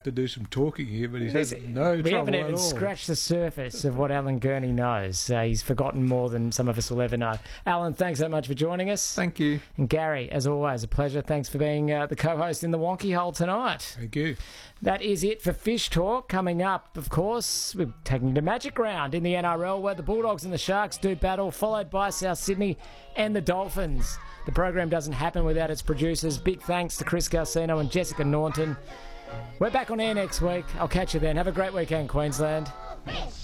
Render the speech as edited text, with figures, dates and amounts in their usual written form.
to do some talking here, but he's had no We trouble haven't at even all. scratched the surface of what Alan Gurney knows. He's forgotten more than some of us will ever know. Alan, thanks so much for joining us. Thank you. And Gary, as always, a pleasure. Thanks for being the co-host in the Wonky Hole tonight. Thank you. That is it for Fish Talk. Coming up, of course, we're taking the Magic Round in the NRL, where the Bulldogs and the Sharks do battle, followed by South Sydney and the Dolphins. The program doesn't happen without its producers. Big thanks to Chris Garcino and Jessica Norton. We're back on air next week. I'll catch you then. Have a great weekend, Queensland.